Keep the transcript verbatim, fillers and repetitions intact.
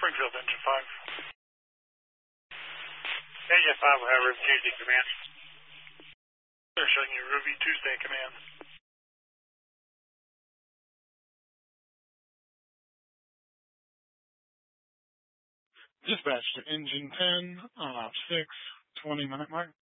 Springfield, Engine five. Engine five will have Ruby Tuesday command. They're showing you Ruby Tuesday command. Dispatch to Engine ten, uh, six, twenty minute mark.